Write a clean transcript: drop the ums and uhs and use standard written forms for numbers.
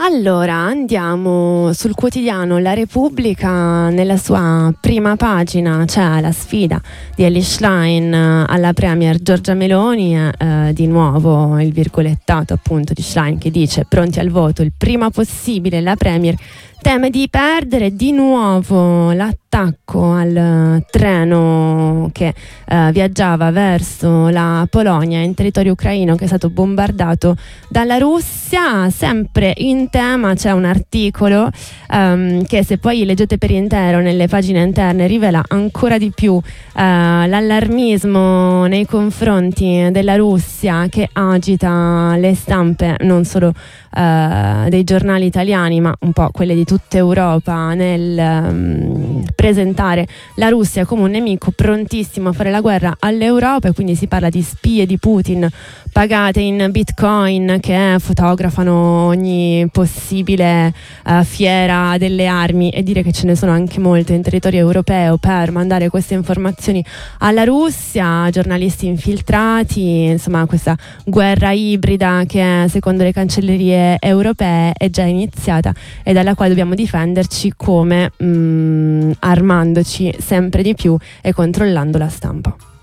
Allora, andiamo sul quotidiano La Repubblica. Nella sua prima pagina c'è la sfida di Elly Schlein alla premier Giorgia Meloni, di nuovo il virgolettato appunto di Schlein che dice: pronti al voto il prima possibile. La premier teme di perdere di nuovo l'attacco al treno che viaggiava verso la Polonia in territorio ucraino, che è stato bombardato dalla Russia. Sempre in tema c'è un articolo che, se poi leggete per intero nelle pagine interne, rivela ancora di più l'allarmismo nei confronti della Russia, che agita le stampe non solo dei giornali italiani ma un po' quelle di tutta Europa, nel presentare la Russia come un nemico prontissimo a fare la guerra all'Europa. E quindi si parla di spie di Putin pagate in bitcoin che fotografano ogni possibile fiera delle armi, e dire che ce ne sono anche molte in territorio europeo per mandare queste informazioni alla Russia, giornalisti infiltrati, insomma questa guerra ibrida che secondo le cancellerie europee è già iniziata e dalla quale dobbiamo difenderci come armandoci sempre di più e controllando la stampa.